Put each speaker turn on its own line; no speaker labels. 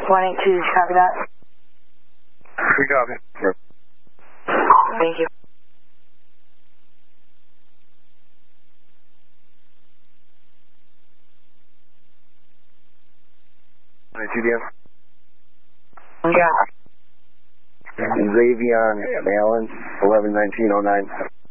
182, copy that?
We copy. Sure.
Thank you.
TDM.
Yeah.
Xavier Allen, 111909.